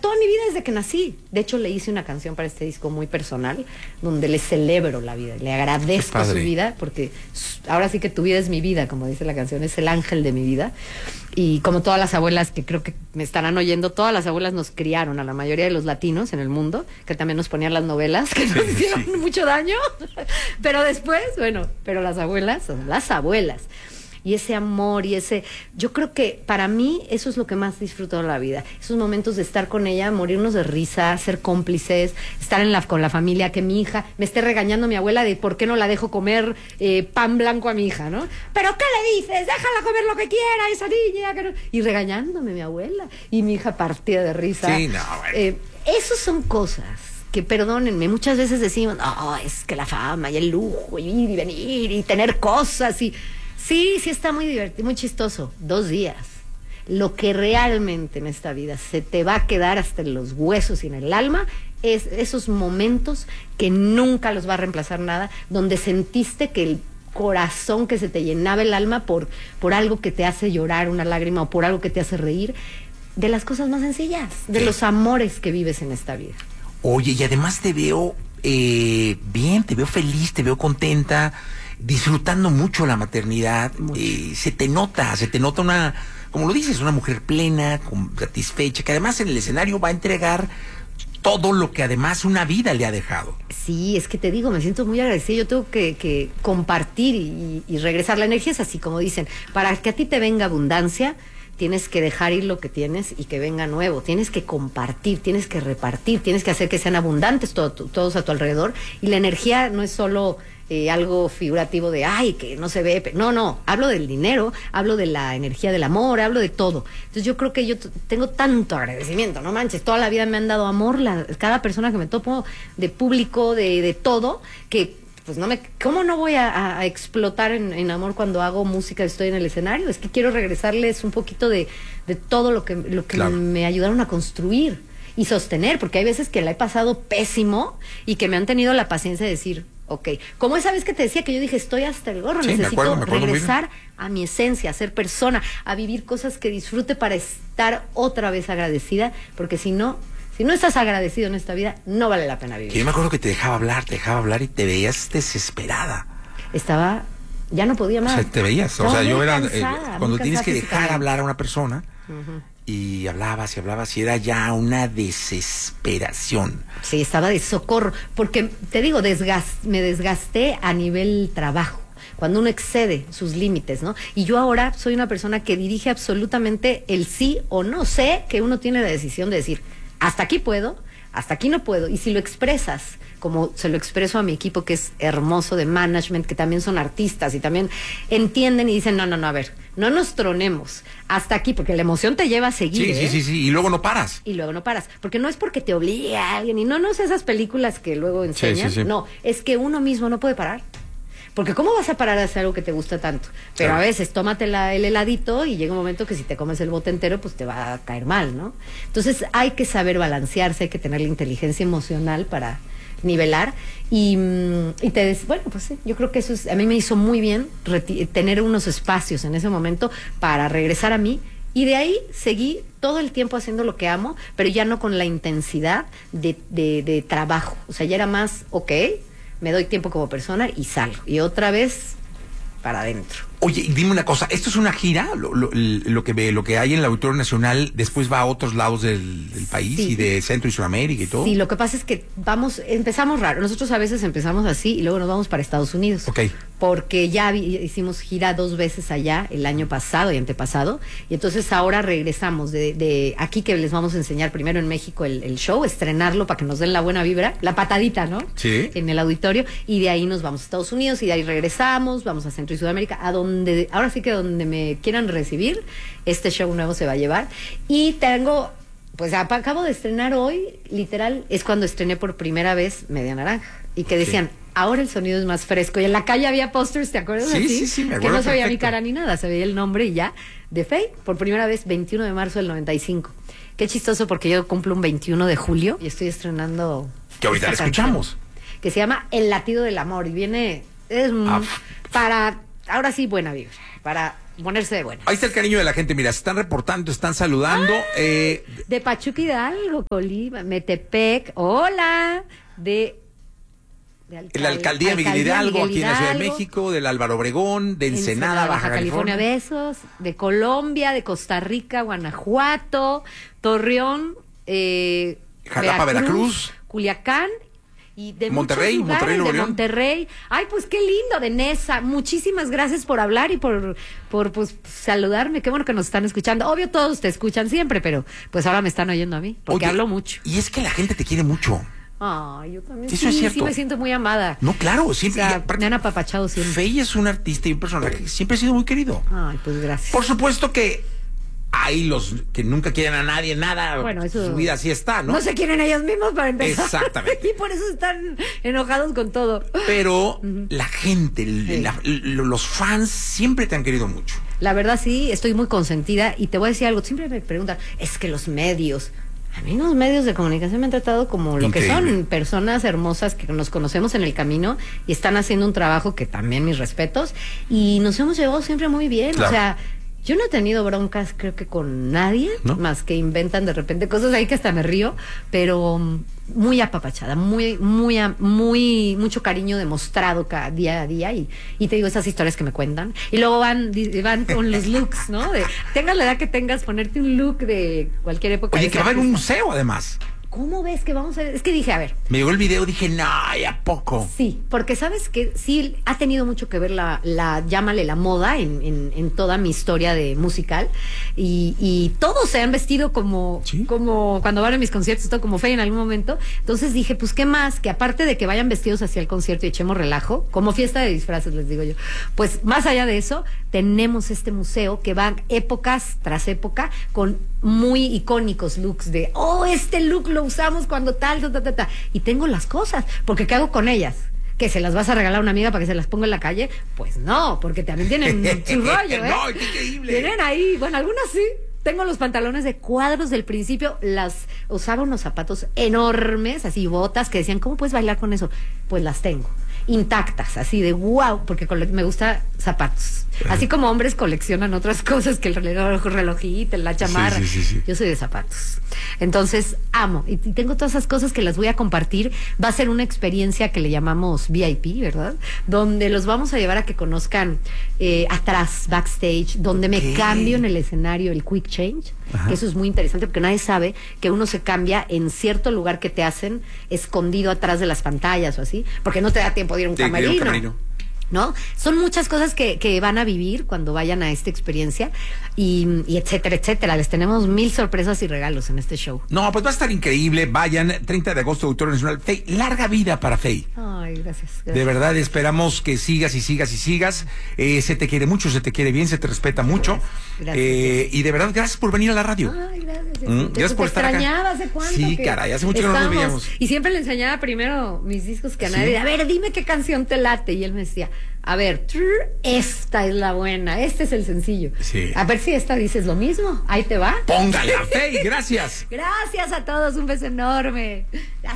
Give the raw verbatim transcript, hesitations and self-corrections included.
toda mi vida desde que nací. De hecho, le hice una canción para este disco muy personal, donde le celebro la vida, le agradezco su vida, porque ahora sí que tu vida es mi vida, como dice la canción, es el ángel de mi vida. Y como todas las abuelas que creo que me estarán oyendo, todas las abuelas nos criaron, a la mayoría de los latinos en el mundo, que también nos ponían las novelas, que nos hicieron sí. mucho daño. Pero después, bueno, pero las abuelas son las abuelas. Y ese amor y ese... Yo creo que para mí eso es lo que más disfruto de la vida. Esos momentos de estar con ella, morirnos de risa, ser cómplices, estar en la, con la familia, que mi hija me esté regañando mi abuela de por qué no la dejo comer eh, pan blanco a mi hija, ¿no? ¿Pero qué le dices? Déjala comer lo que quiera, esa niña. Que no... Y regañándome mi abuela. Y mi hija partida de risa. Sí, no, bueno. Eh, esos son cosas... que perdónenme, muchas veces decimos, no, oh, es que la fama y el lujo y ir y venir y tener cosas y... Sí, sí está muy divertido, muy chistoso. Dos días. Lo que realmente en esta vida se te va a quedar hasta en los huesos y en el alma es esos momentos que nunca los va a reemplazar nada, donde sentiste que el corazón que se te llenaba el alma por, por algo que te hace llorar una lágrima o por algo que te hace reír, de las cosas más sencillas, de los amores que vives en esta vida. Oye, y además te veo eh, bien, te veo feliz, te veo contenta, disfrutando mucho la maternidad. Eh, se te nota, se te nota una, como lo dices, una mujer plena, satisfecha, que además en el escenario va a entregar todo lo que además una vida le ha dejado. Sí, es que te digo, me siento muy agradecida. Yo tengo que, que compartir y, y regresar. La energía es así, como dicen, para que a ti te venga abundancia, tienes que dejar ir lo que tienes y que venga nuevo. Tienes que compartir, tienes que repartir, tienes que hacer que sean abundantes todo, todos a tu alrededor. Y la energía no es solo eh, algo figurativo de, ay, que no se ve. No, no, hablo del dinero, hablo de la energía del amor, hablo de todo. Entonces yo creo que yo tengo tanto agradecimiento, no manches, toda la vida me han dado amor, la, cada persona que me topo, de público, de, de todo, que... pues no me, ¿cómo no voy a, a explotar en, en amor cuando hago música y estoy en el escenario? Es que quiero regresarles un poquito de, de todo lo que, lo que claro. me ayudaron a construir y sostener, porque hay veces que la he pasado pésimo y que me han tenido la paciencia de decir, ok, como esa vez que te decía que yo dije, estoy hasta el gorro, sí, necesito me acuerdo, me acuerdo regresar a mi esencia, a ser persona, a vivir cosas que disfrute para estar otra vez agradecida, porque si no... Si no estás agradecido en esta vida, no vale la pena vivir. Que yo me acuerdo que te dejaba hablar, te dejaba hablar y te veías desesperada. Estaba, ya no podía más. O sea, te veías. Estaba o sea, yo era, cansada, eh, cuando tienes que dejar hablar a una persona, uh-huh. y hablabas y hablabas y era ya una desesperación. Sí, estaba de socorro, porque te digo, desgast, me desgasté a nivel trabajo. Cuando uno excede sus límites, ¿no? Y yo ahora soy una persona que dirige absolutamente el sí o no. Sé que uno tiene la decisión de decir, hasta aquí puedo, hasta aquí no puedo. Y si lo expresas, como se lo expreso a mi equipo, que es hermoso de management, que también son artistas y también entienden y dicen, no, no, no, a ver, no nos tronemos hasta aquí, porque la emoción te lleva a seguir. Sí, ¿eh? sí, sí, sí, y luego no paras. Y luego no paras, porque no es porque te obligue a alguien, y no, no es esas películas que luego enseñan, sí, sí, sí. No, es que uno mismo no puede parar. Porque ¿cómo vas a parar de hacer algo que te gusta tanto? Pero claro. A veces tómate la, el heladito y llega un momento que si te comes el bote entero, pues te va a caer mal, ¿no? Entonces hay que saber balancearse, hay que tener la inteligencia emocional para nivelar. Y, y te des, bueno, pues sí, yo creo que eso es, a mí me hizo muy bien reti- tener unos espacios en ese momento para regresar a mí. Y de ahí seguí todo el tiempo haciendo lo que amo, pero ya no con la intensidad de, de, de trabajo. O sea, ya era más, ok, me doy tiempo como persona y salgo. Y otra vez para adentro. Oye, dime una cosa, ¿esto es una gira? Lo, lo, lo que ve, lo que hay en el Auditorio Nacional, después va a otros lados del, del país, sí. Y de Centro y Sudamérica y todo. Sí, lo que pasa es que vamos, empezamos raro. Nosotros a veces empezamos así y luego nos vamos para Estados Unidos. Ok. Porque ya vi, hicimos gira dos veces allá el año pasado y antepasado. Y entonces ahora regresamos de, de aquí, que les vamos a enseñar primero en México el, el show, estrenarlo para que nos den la buena vibra, la patadita, ¿no? Sí. En el auditorio. Y de ahí nos vamos a Estados Unidos y de ahí regresamos, vamos a Centro y Sudamérica, a donde Donde, ahora sí que donde me quieran recibir, este show nuevo se va a llevar. Y tengo, pues acabo de estrenar hoy, literal, es cuando estrené por primera vez Media Naranja. Y que decían, sí. Ahora el sonido es más fresco. Y en la calle había pósters, ¿te acuerdas? Sí, así? sí, sí, me acuerdo. Que no se veía perfecto. mi cara ni nada, se veía el nombre y ya. De Faye, por primera vez, veintiuno de marzo del noventa y cinco. Qué chistoso, porque yo cumplo un veintiuno de julio y estoy estrenando... Que ahorita la escuchamos. Que se llama El Latido del Amor y viene... Es, ah. Para... Ahora sí, buena vibra, para ponerse de buenas. Ahí está el cariño de la gente, mira, se están reportando, están saludando. Ah, eh, de Pachuca Hidalgo, Colima, Metepec, hola, de... de alcal la alcaldía, alcaldía Miguel Hidalgo, Miguel aquí Hidalgo, en la Ciudad de México, del Álvaro Obregón, de Ensenada, Ensenada Baja, Baja California. California, besos, de Colombia, de Costa Rica, Guanajuato, Torreón, eh, Jalapa, Veracruz, Veracruz, Culiacán. Y de Monterrey, muchos lugares, Monterrey, de Monterrey. Ay, pues qué lindo, de Nesa. Muchísimas gracias por hablar y por, por pues, saludarme. Qué bueno que nos están escuchando. Obvio, todos te escuchan siempre, pero pues ahora me están oyendo a mí, porque Oye, hablo mucho. Y es que la gente te quiere mucho. Ay, yo también. Eso sí, es cierto. Sí me siento muy amada. No, claro, siempre. O sea, me han apapachado siempre. Fey es un artista y un personaje que siempre ha sido muy querido. Ay, pues gracias. Por supuesto que hay los que nunca quieren a nadie, nada. Bueno, eso, su vida así está, ¿no? No se quieren ellos mismos para empezar. Exactamente. Y por eso están enojados con todo. Pero uh-huh. la gente, sí. la, los fans siempre te han querido mucho. La verdad sí, estoy muy consentida y te voy a decir algo. Siempre me preguntan, es que los medios... A mí los medios de comunicación me han tratado como lo Increíble. que son, personas hermosas que nos conocemos en el camino y están haciendo un trabajo que también mis respetos y nos hemos llevado siempre muy bien, claro. O sea... Yo no he tenido broncas, creo que con nadie, ¿no? Más que inventan de repente cosas ahí que hasta me río, pero muy apapachada, muy, muy, muy, mucho cariño demostrado cada día a día y, y te digo esas historias que me cuentan y luego van, van con los looks, ¿no? De, tengas la edad que tengas, ponerte un look de cualquier época. Oye, que va a haber un museo además. ¿Cómo ves que vamos a ver? Es que dije, a ver. Me llegó el video, dije, no, ¿a poco? Sí, porque sabes que sí ha tenido mucho que ver la, la llámale la moda en, en, en toda mi historia de musical y, y todos se han vestido como, ¿sí? como cuando van a mis conciertos, todo como Fey en algún momento. Entonces dije, pues qué más, que aparte de que vayan vestidos hacia el concierto y echemos relajo, como fiesta de disfraces les digo yo, pues más allá de eso, tenemos este museo que va épocas tras época con muy icónicos looks de, oh, este look lo usamos cuando tal, ta, ta, ta, ta. Y tengo las cosas, porque ¿qué hago con ellas? ¿Que se las vas a regalar a una amiga para que se las ponga en la calle? Pues no, porque también tienen su rollo, ¿eh? No, qué increíble. Tienen ahí, bueno, algunas sí. Tengo los pantalones de cuadros del principio, las usaba unos zapatos enormes, así botas, que decían, ¿cómo puedes bailar con eso? Pues las tengo, intactas, así de wow, porque me gusta zapatos. Así como hombres coleccionan otras cosas que el reloj, relojito, la chamarra. Sí, sí, sí, sí. Yo soy de zapatos. Entonces, amo. Y tengo todas esas cosas que las voy a compartir. Va a ser una experiencia que le llamamos V I P, ¿verdad? Donde los vamos a llevar a que conozcan eh, atrás, backstage, donde me ¿Qué? cambio en el escenario, el quick change. Que eso es muy interesante porque nadie sabe que uno se cambia en cierto lugar que te hacen escondido atrás de las pantallas o así, porque no te da tiempo de ir a un camerino. Un camerino. ¿No? Son muchas cosas que, que van a vivir cuando vayan a esta experiencia y, y etcétera, etcétera. Les tenemos mil sorpresas y regalos en este show. No, pues va a estar increíble. Vayan, treinta de agosto, Auditorio Nacional. Fey, larga vida para Fey. Ay, gracias, gracias. De verdad, esperamos que sigas y sigas y sigas. Eh, se te quiere mucho, se te quiere bien, se te respeta mucho. Gracias, gracias. Eh, y de verdad, gracias por venir a la radio. Ay, gracias. Mm, gracias por estar acá. Extrañaba hace cuánto. Sí, que caray, hace mucho que no nos veíamos. Y siempre le enseñaba primero mis discos que a nadie. ¿Sí? A ver, dime qué canción te late. Y él me decía, a ver, esta es la buena, este es el sencillo. Sí. A ver si esta dices lo mismo. Ahí te va. Póngale a Fey, gracias. Gracias a todos, un beso enorme. Gracias.